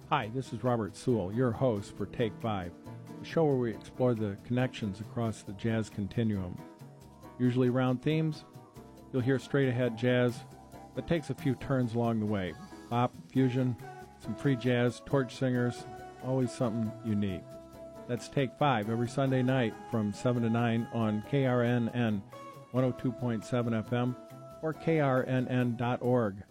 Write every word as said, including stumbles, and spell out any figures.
Hi, this is Robert Sewell, your host for Take Five, a show where we explore the connections across the jazz continuum. Usually around themes, you'll hear straight-ahead jazz that takes a few turns along the way. Pop, fusion, some free jazz, torch singers, always something unique. That's Take Five every Sunday night from seven to nine on K R N N one oh two point seven F M or K R N N dot org.